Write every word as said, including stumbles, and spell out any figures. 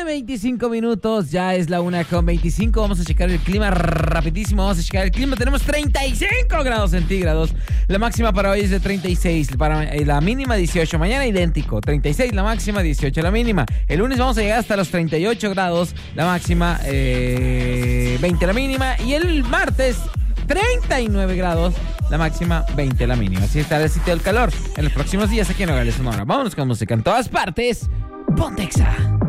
veinticinco minutos, ya es la una con veinticinco. Vamos a checar el clima rapidísimo. Vamos a checar el clima. Tenemos treinta y cinco grados centígrados. La máxima para hoy es de treinta y seis. Para la mínima dieciocho. Mañana idéntico. treinta y seis la máxima, dieciocho la mínima. El lunes vamos a llegar hasta los treinta y ocho grados. La máxima, eh, veinte la mínima. Y el martes, treinta y nueve grados. La máxima, veinte la mínima. Así estará el sitio del calor en los próximos días aquí en Nogales, Sonora. Vámonos con música en todas partes. Pontexa.